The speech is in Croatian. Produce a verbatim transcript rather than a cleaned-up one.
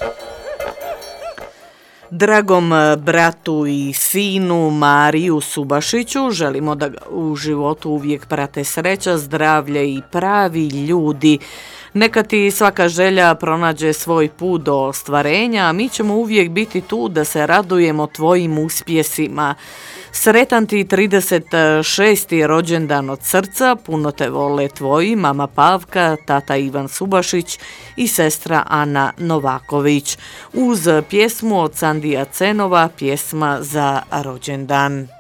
Dragom bratu i sinu Mariju Subašiću želimo da ga u životu uvijek prate sreća, zdravlje i pravi ljudi. Neka ti svaka želja pronađe svoj put do ostvarenja, a mi ćemo uvijek biti tu da se radujemo tvojim uspjesima. Sretan ti trideset šesti rođendan od srca, puno te vole tvoji mama Pavka, tata Ivan Subašić i sestra Ana Novaković. Uz pjesmu od Sandija Cenova, pjesma za rođendan.